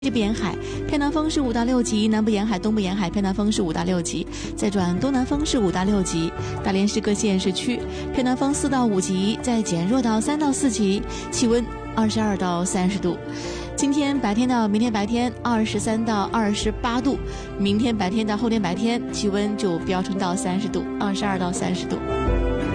西部沿海偏南风是5到6级，南部沿海、东部沿海偏南风是5到6级，再转东南风是5到6级。大连市各县市区偏南风4到5级，再减弱到3到4级，气温22到30度。今天白天到明天白天23到28度，明天白天到后天白天气温就飙升到30度，22到30度。